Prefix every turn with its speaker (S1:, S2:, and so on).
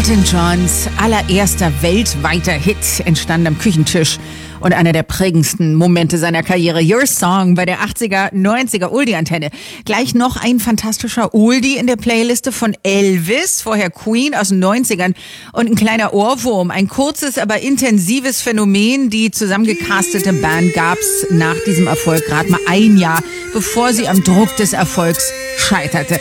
S1: Elton Johns allererster weltweiter Hit entstand am Küchentisch und einer der prägendsten Momente seiner Karriere. Your Song bei der 80er, 90er Oldie-Antenne. Gleich noch ein fantastischer Oldie in der Playliste von Elvis, vorher Queen aus den 90ern und ein kleiner Ohrwurm. Ein kurzes, aber intensives Phänomen. Die zusammengecastete Band gab's nach diesem Erfolg gerade mal ein Jahr, bevor sie am Druck des Erfolgs scheiterte.